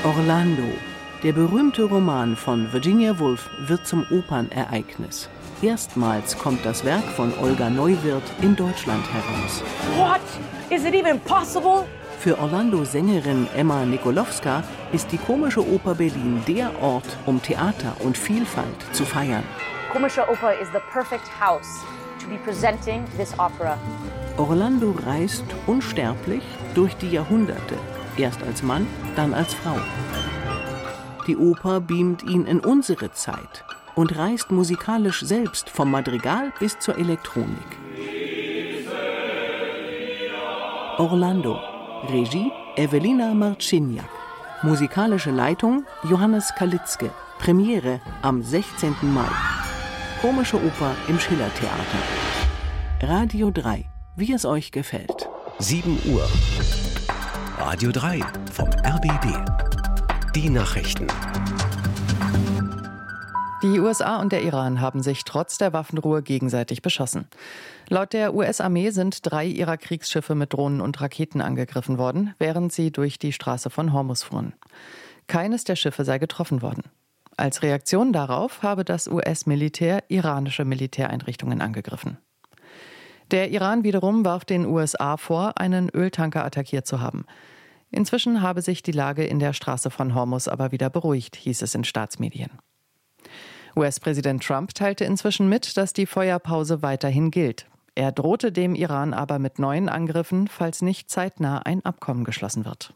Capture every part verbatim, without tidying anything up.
Orlando. Der berühmte Roman von Virginia Woolf wird zum Opernereignis. Erstmals kommt das Werk von Olga Neuwirth in Deutschland heraus. What? Is it even possible? Für Orlando-Sängerin Emma Nikolowska ist die Komische Oper Berlin der Ort, um Theater und Vielfalt zu feiern. Komische Oper is the perfect house to be presenting this opera. Orlando reist unsterblich durch die Jahrhunderte, erst als Mann, dann als Frau. Die Oper beamt ihn in unsere Zeit und reist musikalisch selbst vom Madrigal bis zur Elektronik. Orlando. Regie Evelina Marciniak. Musikalische Leitung Johannes Kalitzke. Premiere am sechzehnten Mai. Komische Oper im Schillertheater. Radio drei. Wie es euch gefällt. sieben Uhr. Radio drei vom R B B. Die Nachrichten. Die U S A und der Iran haben sich trotz der Waffenruhe gegenseitig beschossen. Laut der U S-Armee sind drei ihrer Kriegsschiffe mit Drohnen und Raketen angegriffen worden, während sie durch die Straße von Hormuz fuhren. Keines der Schiffe sei getroffen worden. Als Reaktion darauf habe das U S-Militär iranische Militäreinrichtungen angegriffen. Der Iran wiederum warf den U S A vor, einen Öltanker attackiert zu haben. Inzwischen habe sich die Lage in der Straße von Hormuz aber wieder beruhigt, hieß es in Staatsmedien. U S-Präsident Trump teilte inzwischen mit, dass die Feuerpause weiterhin gilt. Er drohte dem Iran aber mit neuen Angriffen, falls nicht zeitnah ein Abkommen geschlossen wird.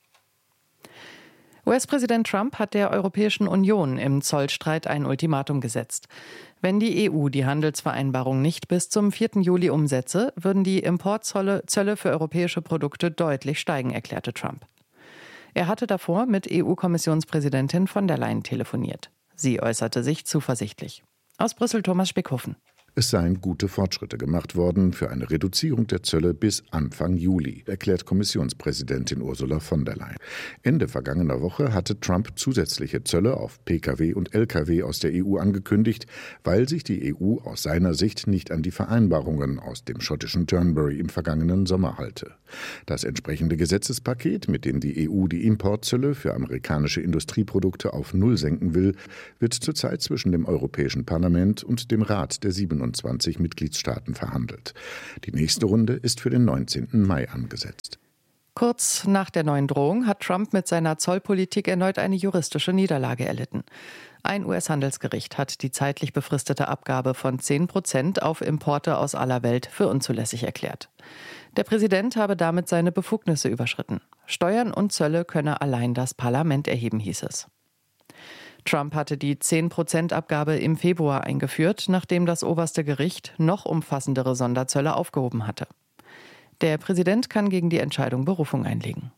U S-Präsident Trump hat der Europäischen Union im Zollstreit ein Ultimatum gesetzt. Wenn die E U die Handelsvereinbarung nicht bis zum vierten Juli umsetze, würden die Importzölle Zölle für europäische Produkte deutlich steigen, erklärte Trump. Er hatte davor mit E U-Kommissionspräsidentin von der Leyen telefoniert. Sie äußerte sich zuversichtlich. Aus Brüssel Thomas Spickhofen. Es seien gute Fortschritte gemacht worden für eine Reduzierung der Zölle bis Anfang Juli, erklärt Kommissionspräsidentin Ursula von der Leyen. Ende vergangener Woche hatte Trump zusätzliche Zölle auf Pkw und Lkw aus der E U angekündigt, weil sich die E U aus seiner Sicht nicht an die Vereinbarungen aus dem schottischen Turnberry im vergangenen Sommer halte. Das entsprechende Gesetzespaket, mit dem die E U die Importzölle für amerikanische Industrieprodukte auf Null senken will, wird zurzeit zwischen dem Europäischen Parlament und dem Rat der siebenundzwanzig Mitgliedstaaten verhandelt. Die nächste Runde ist für den neunzehnten Mai angesetzt. Kurz nach der neuen Drohung hat Trump mit seiner Zollpolitik erneut eine juristische Niederlage erlitten. Ein U S-Handelsgericht hat die zeitlich befristete Abgabe von zehn Prozent auf Importe aus aller Welt für unzulässig erklärt. Der Präsident habe damit seine Befugnisse überschritten. Steuern und Zölle könne allein das Parlament erheben, hieß es. Trump hatte die zehn Prozent Abgabe im Februar eingeführt, nachdem das oberste Gericht noch umfassendere Sonderzölle aufgehoben hatte. Der Präsident kann gegen die Entscheidung Berufung einlegen.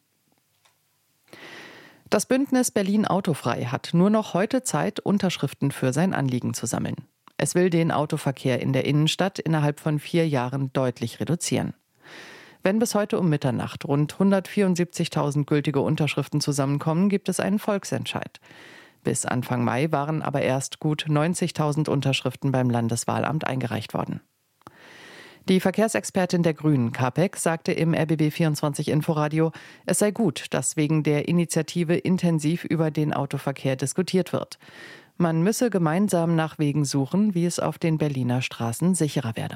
Das Bündnis Berlin Autofrei hat nur noch heute Zeit, Unterschriften für sein Anliegen zu sammeln. Es will den Autoverkehr in der Innenstadt innerhalb von vier Jahren deutlich reduzieren. Wenn bis heute um Mitternacht rund hundertvierundsiebzigtausend gültige Unterschriften zusammenkommen, gibt es einen Volksentscheid. Bis Anfang Mai waren aber erst gut neunzigtausend Unterschriften beim Landeswahlamt eingereicht worden. Die Verkehrsexpertin der Grünen, Kapek, sagte im R B B vierundzwanzig Inforadio, es sei gut, dass wegen der Initiative intensiv über den Autoverkehr diskutiert wird. Man müsse gemeinsam nach Wegen suchen, wie es auf den Berliner Straßen sicherer werde.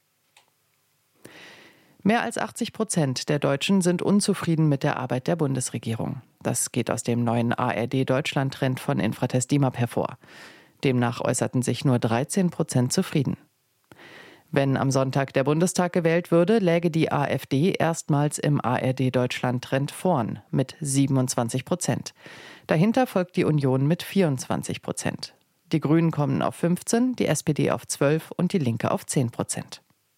Mehr als achtzig Prozent der Deutschen sind unzufrieden mit der Arbeit der Bundesregierung. Das geht aus dem neuen A R D-Deutschland-Trend von Infratest DIMAP hervor. Demnach äußerten sich nur dreizehn Prozent zufrieden. Wenn am Sonntag der Bundestag gewählt würde, läge die AfD erstmals im A R D-Deutschland-Trend vorn mit siebenundzwanzig Prozent. Dahinter folgt die Union mit vierundzwanzig Prozent. Die Grünen kommen auf fünfzehn, die S P D auf zwölf und die Linke auf zehn Prozent.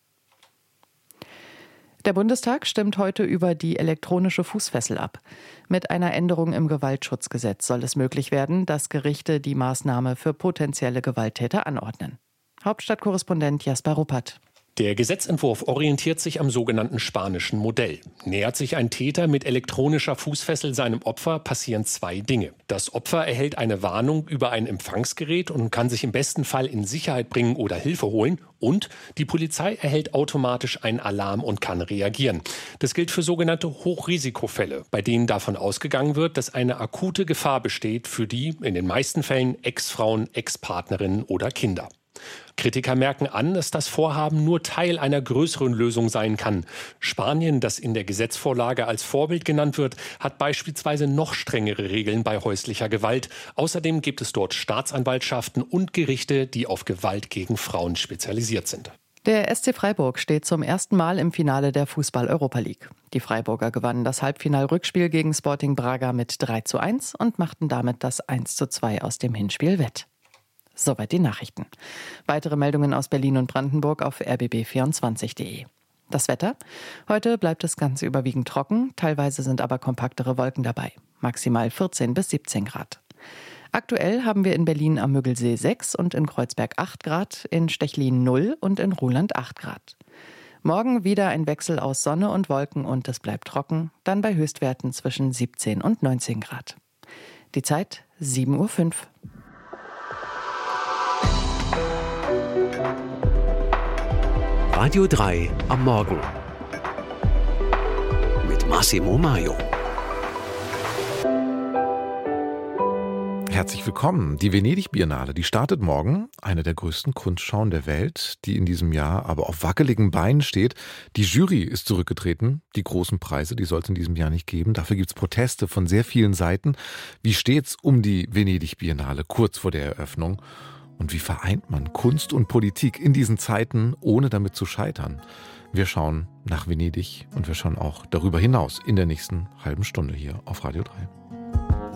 Der Bundestag stimmt heute über die elektronische Fußfessel ab. Mit einer Änderung im Gewaltschutzgesetz soll es möglich werden, dass Gerichte die Maßnahme für potenzielle Gewalttäter anordnen. Hauptstadtkorrespondent Jasper Ruppert. Der Gesetzentwurf orientiert sich am sogenannten spanischen Modell. Nähert sich ein Täter mit elektronischer Fußfessel seinem Opfer, passieren zwei Dinge. Das Opfer erhält eine Warnung über ein Empfangsgerät und kann sich im besten Fall in Sicherheit bringen oder Hilfe holen. Und die Polizei erhält automatisch einen Alarm und kann reagieren. Das gilt für sogenannte Hochrisikofälle, bei denen davon ausgegangen wird, dass eine akute Gefahr besteht für die, in den meisten Fällen, Ex-Frauen, Ex-Partnerinnen oder Kinder. Kritiker merken an, dass das Vorhaben nur Teil einer größeren Lösung sein kann. Spanien, das in der Gesetzvorlage als Vorbild genannt wird, hat beispielsweise noch strengere Regeln bei häuslicher Gewalt. Außerdem gibt es dort Staatsanwaltschaften und Gerichte, die auf Gewalt gegen Frauen spezialisiert sind. Der S C Freiburg steht zum ersten Mal im Finale der Fußball-Europa League. Die Freiburger gewannen das Halbfinal-Rückspiel gegen Sporting Braga mit drei zu eins und machten damit das eins zu zwei aus dem Hinspiel wett. Soweit die Nachrichten. Weitere Meldungen aus Berlin und Brandenburg auf r b b vierundzwanzig punkt d e. Das Wetter? Heute bleibt es ganz überwiegend trocken, teilweise sind aber kompaktere Wolken dabei. Maximal vierzehn bis siebzehn Grad. Aktuell haben wir in Berlin am Müggelsee sechs und in Kreuzberg acht Grad, in Stechlin null und in Ruhland acht Grad. Morgen wieder ein Wechsel aus Sonne und Wolken und es bleibt trocken, dann bei Höchstwerten zwischen siebzehn und neunzehn Grad. Die Zeit sieben Uhr fünf. Radio drei am Morgen mit Massimo Maio. Herzlich willkommen. Die Venedig-Biennale, die startet morgen. Eine der größten Kunstschauen der Welt, die in diesem Jahr aber auf wackeligen Beinen steht. Die Jury ist zurückgetreten. Die großen Preise, die soll es in diesem Jahr nicht geben. Dafür gibt es Proteste von sehr vielen Seiten. Wie steht's um die Venedig-Biennale kurz vor der Eröffnung? Und wie vereint man Kunst und Politik in diesen Zeiten, ohne damit zu scheitern? Wir schauen nach Venedig und wir schauen auch darüber hinaus in der nächsten halben Stunde hier auf Radio drei.